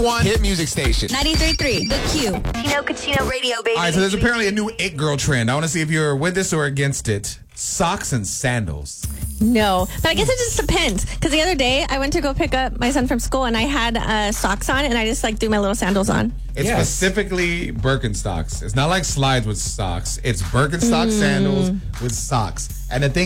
One hit music station. 93.3 The Q. Tino Cucino Radio, baby. All right, so there's apparently a new it girl trend. I want to see if you're with this or against it. Socks and sandals. No, but I guess it just depends. Because the other day, I went to go pick up my son from school, and I had socks on, and I just threw my little sandals on. It's specifically Birkenstocks. It's not like slides with socks. It's Birkenstock sandals with socks. And the thing